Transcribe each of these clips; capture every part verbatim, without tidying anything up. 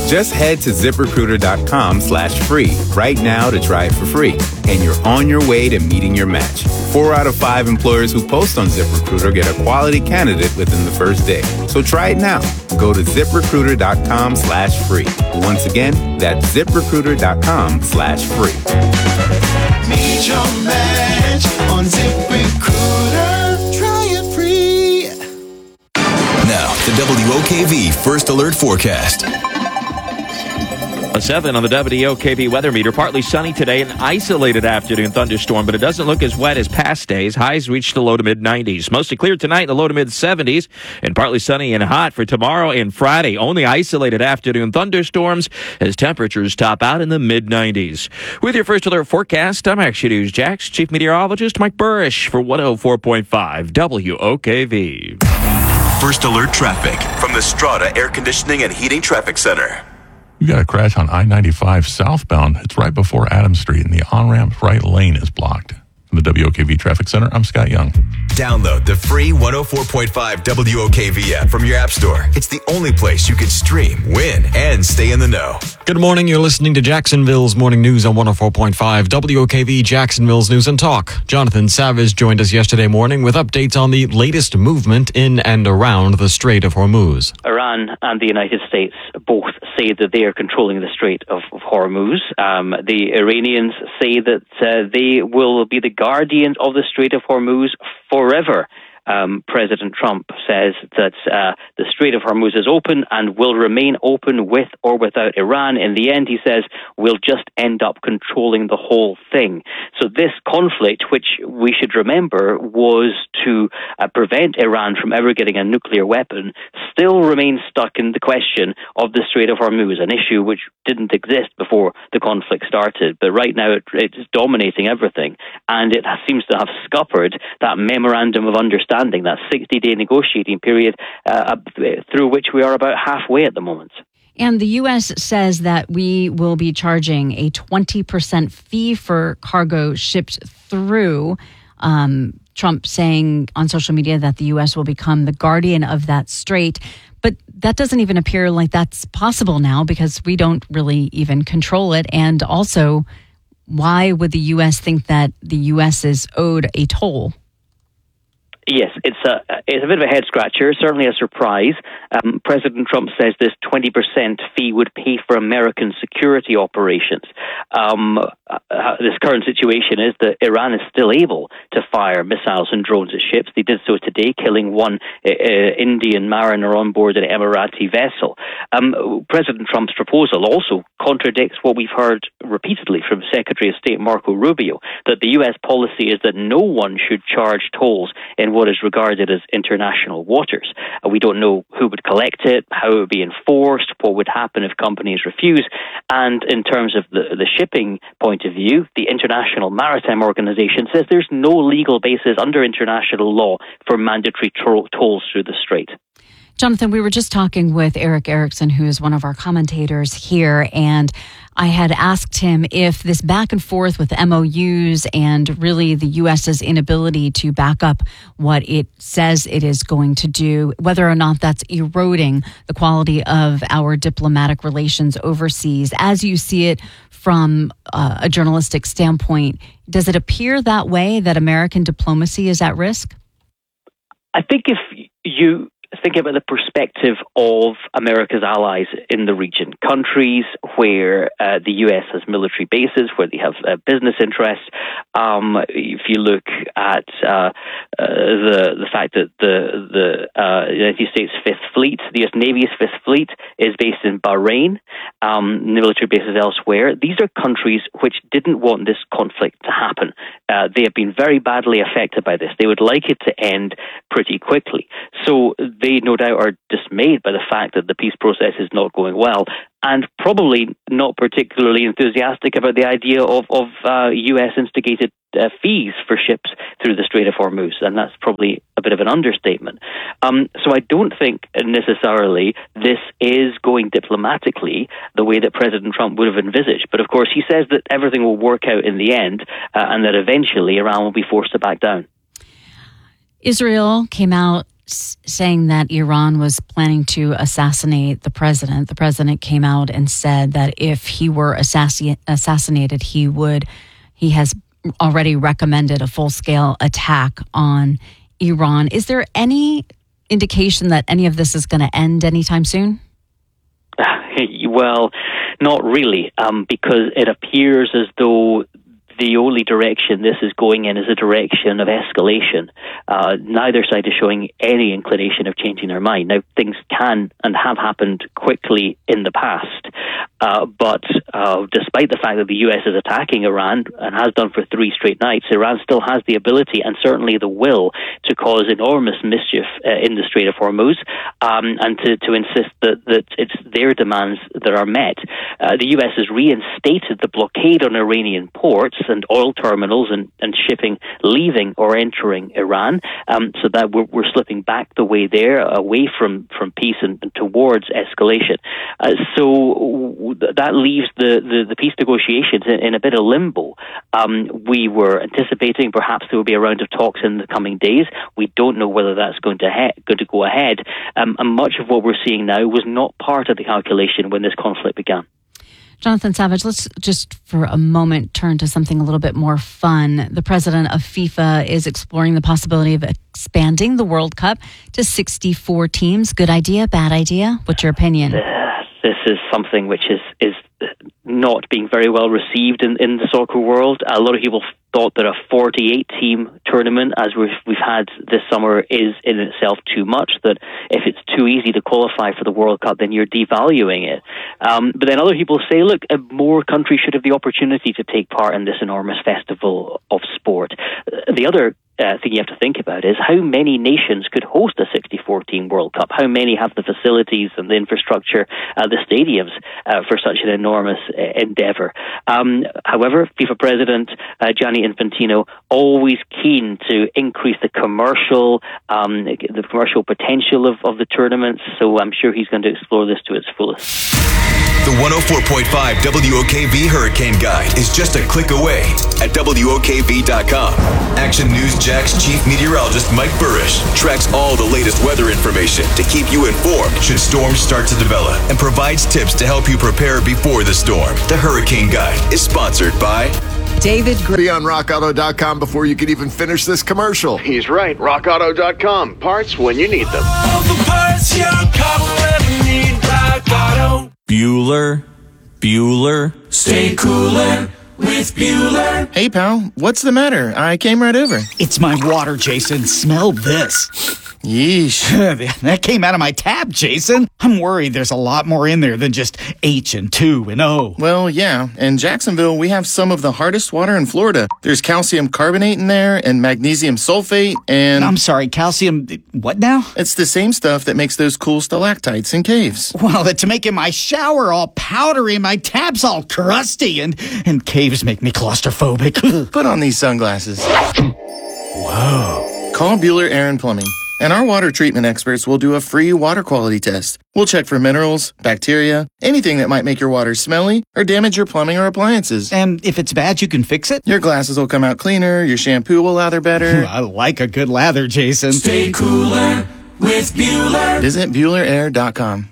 Just head to ZipRecruiter.com slash free right now to try it for free. And you're on your way to meeting your match. Four out of five employers who post on ZipRecruiter get a quality candidate within the first day. So try it now. Go to ZipRecruiter.com slash free. Once again, that's ZipRecruiter.com slash free. Meet your match on ZipRecruiter. Try it free. Now, the W O K V First Alert Forecast. A seven on the W O K V weather meter. Partly sunny today, an isolated afternoon thunderstorm, but it doesn't look as wet as past days. Highs reach the low to mid nineties. Mostly clear tonight in the low to mid seventies, and partly sunny and hot for tomorrow and Friday. Only isolated afternoon thunderstorms as temperatures top out in the mid nineties. With your First Alert forecast, I'm Action News Jax Chief Meteorologist Mike Burrish for one oh four point five W O K V. First Alert traffic from the Strata Air Conditioning and Heating Traffic Center. You got a crash on I ninety-five southbound. It's right before Adams Street, and the on-ramp right lane is blocked. From the W O K V Traffic Center, I'm Scott Young. Download the free one oh four point five W O K V app from your app store. It's the only place you can stream, win, and stay in the know. Good morning. You're listening to Jacksonville's Morning News on one oh four point five W O K V Jacksonville's News and Talk. Jonathan Savage joined us yesterday morning with updates on the latest movement in and around the Strait of Hormuz. Iran and the United States both say that they are controlling the Strait of, of Hormuz. Um, the Iranians say that uh, they will be the guardians of the Strait of Hormuz forever. Um, President Trump says that uh, the Strait of Hormuz is open and will remain open with or without Iran. In the end, he says, we'll just end up controlling the whole thing. So this conflict, which we should remember was to uh, prevent Iran from ever getting a nuclear weapon, still remains stuck in the question of the Strait of Hormuz, an issue which didn't exist before the conflict started. But right now it, it's dominating everything, and it seems to have scuppered that memorandum of understanding, that sixty-day negotiating period uh, through which we are about halfway at the moment. And the U S says that we will be charging a twenty percent fee for cargo shipped through. Um, Trump saying on social media that the U S will become the guardian of that strait. But that doesn't even appear like that's possible now because we don't really even control it. And also, why would the U S think that the U S is owed a toll? Yes, it's a it's a bit of a head scratcher, certainly a surprise. Um, President Trump says this twenty percent fee would pay for American security operations. Um, uh, this current situation is that Iran is still able to fire missiles and drones at ships. They did so today, killing one uh, Indian mariner on board an Emirati vessel. Um, President Trump's proposal also contradicts what we've heard repeatedly from Secretary of State Marco Rubio, that the U S policy is that no one should charge tolls in what is regarded as international waters. Uh, we don't know who would collect it, how it would be enforced, what would happen if companies refuse. And in terms of the, the shipping point of view, the International Maritime Organization says there's no legal basis under international law for mandatory to- tolls through the strait. Jonathan, we were just talking with Eric Erickson, who is one of our commentators here, and I had asked him if this back and forth with M O Us and really the U S's inability to back up what it says it is going to do, whether or not that's eroding the quality of our diplomatic relations overseas. As you see it from uh, a journalistic standpoint, does it appear that way, that American diplomacy is at risk? I think if you think about the perspective of America's allies in the region, countries where uh, the U S has military bases, where they have uh, business interests. Um, if you look at uh, uh, the the fact that the the uh, United States Fifth Fleet, the U S Navy's Fifth Fleet, is based in Bahrain, um, military bases elsewhere. These are countries which didn't want this conflict to happen. Uh, they have been very badly affected by this. They would like it to end pretty quickly. So they no doubt are dismayed by the fact that the peace process is not going well, and probably not particularly enthusiastic about the idea of, of uh, U S-instigated uh, fees for ships through the Strait of Hormuz, and that's probably a bit of an understatement. Um, so I don't think necessarily this is going diplomatically the way that President Trump would have envisaged. But of course, he says that everything will work out in the end, uh, and that eventually Iran will be forced to back down. Israel came out s- saying that Iran was planning to assassinate the president. The president came out and said that if he were assassi- assassinated, he would, he has already recommended a full-scale attack on Iran. Is there any indication that any of this is going to end anytime soon? Well, not really, um, because it appears as though the only direction this is going in is a direction of escalation. Uh, neither side is showing any inclination of changing their mind. Now, things can and have happened quickly in the past, uh, but uh, despite the fact that the U S is attacking Iran and has done for three straight nights, Iran still has the ability and certainly the will to cause enormous mischief uh, in the Strait of Hormuz, um, and to, to insist that, that it's their demands that are met. Uh, the U S has reinstated the blockade on Iranian ports and oil terminals and, and shipping leaving or entering Iran, um, so that we're, we're slipping back the way there, away from, from peace and, and towards escalation. Uh, so that leaves the, the, the peace negotiations in, in a bit of limbo. Um, we were anticipating perhaps there will be a round of talks in the coming days. We don't know whether that's going to, he- going to go ahead. Um, and much of what we're seeing now was not part of the calculation when this conflict began. Jonathan Savage, let's just for a moment turn to something a little bit more fun. The president of FIFA is exploring the possibility of expanding the World Cup to sixty-four teams. Good idea, bad idea? What's your opinion? Uh, this is something which is, is not being very well received in, in the soccer world. A lot of people thought that a forty-eight team tournament, as we've, we've had this summer, is in itself too much, that if it's too easy to qualify for the World Cup, then you're devaluing it. Um, but then other people say, look, uh, more countries should have the opportunity to take part in this enormous festival of sport. Uh, the other Uh, thing you have to think about is how many nations could host a sixty-four team World Cup? How many have the facilities and the infrastructure, uh, the stadiums uh, for such an enormous uh, endeavour? Um, however, FIFA President uh, Gianni Infantino always keen to increase the commercial, um, the commercial potential of, of the tournaments. So I'm sure he's going to explore this to its fullest. The one oh four point five W O K V Hurricane Guide is just a click away at W O K V dot com. Action News Jack's chief meteorologist Mike Burrish tracks all the latest weather information to keep you informed should storms start to develop and provides tips to help you prepare before the storm. The Hurricane Guide is sponsored by David Gr- Be on rock auto dot com before you can even finish this commercial. He's right. rock auto dot com. Parts when you need them. All the parts your car will ever need. Rock Auto. Bueller, Bueller, Stay cooler with Bueller. Hey, pal, what's the matter? I came right over. It's my water, Jason. Smell this. Yeesh. That came out of my tap, Jason. I'm worried there's a lot more in there than just H and two and O. Well, yeah. In Jacksonville, we have some of the hardest water in Florida. There's calcium carbonate in there and magnesium sulfate and... I'm sorry, calcium... what now? It's the same stuff that makes those cool stalactites in caves. Well, to make in my shower all powdery, my tap's all crusty, and, and caves make me claustrophobic. Put on these sunglasses. Whoa. Call Bueller Air and Plumbing, and our water treatment experts will do a free water quality test. We'll check for minerals, bacteria, anything that might make your water smelly or damage your plumbing or appliances. And if it's bad, you can fix it? Your glasses will come out cleaner, your shampoo will lather better. I like a good lather, Jason. Stay cooler with Bueller. Visit Bueller Air dot com.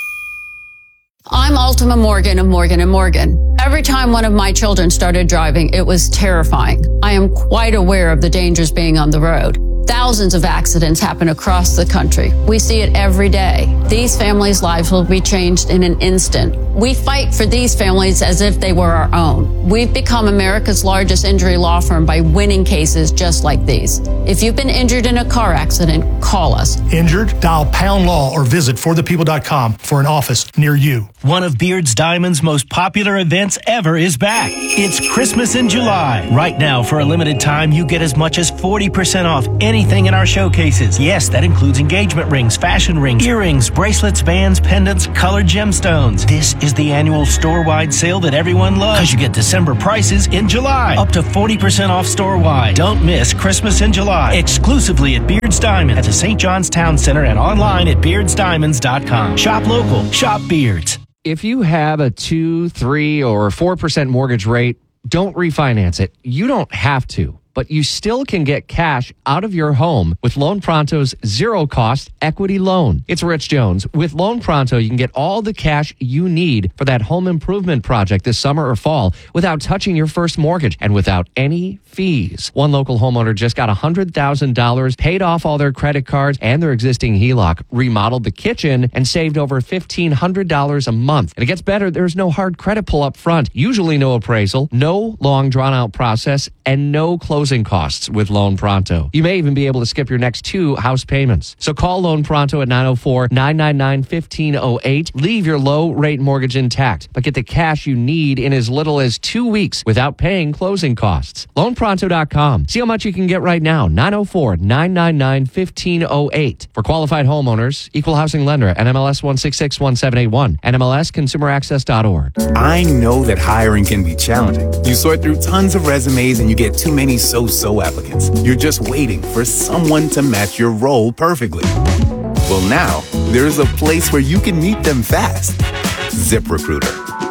I'm Ultima Morgan of Morgan and Morgan. Every time one of my children started driving, it was terrifying. I am quite aware of the dangers being on the road. Thousands of accidents happen across the country. We see it every day. These families' lives will be changed in an instant. We fight for these families as if they were our own. We've become America's largest injury law firm by winning cases just like these. If you've been injured in a car accident, call us. Injured? Dial pound law or visit for the people dot com for an office near you. One of Beard's Diamond's most popular events ever is back. It's Christmas in July. Right now, for a limited time, you get as much as forty percent off anything in our showcases. Yes, that includes engagement rings, fashion rings, earrings, bracelets, bands, pendants, colored gemstones. This is the annual store-wide sale that everyone loves, because you get December prices in July. Up to forty percent off store-wide. Don't miss Christmas in July. Exclusively at Beard's Diamond at the Saint John's Town Center and online at beards diamonds dot com. Shop local. Shop Beards. If you have a two, three, or four percent mortgage rate, don't refinance it. You don't have to. but you still can get cash out of your home with Loan Pronto's zero-cost equity loan. It's Rich Jones. With Loan Pronto, you can get all the cash you need for that home improvement project this summer or fall without touching your first mortgage and without any fees. One local homeowner just got one hundred thousand dollars, paid off all their credit cards and their existing H E L O C, remodeled the kitchen, and saved over fifteen hundred dollars a month. And it gets better. There's no hard credit pull up front, usually no appraisal, no long drawn-out process, and no closing costs with Loan Pronto. You may even be able to skip your next two house payments. So call Loan Pronto at nine oh four, nine nine nine, one five oh eight. Leave your low-rate mortgage intact, but get the cash you need in as little as two weeks without paying closing costs. loan pronto dot com. See how much you can get right now. nine oh four, nine nine nine, one five oh eight. For qualified homeowners, Equal Housing Lender, N M L S one six six one seven eight one, N M L S consumer access dot org. I know that hiring can be challenging. You sort through tons of resumes and you get too many so-so applicants. You're just waiting for someone to match your role perfectly. Well, now there's a place where you can meet them fast. ZipRecruiter.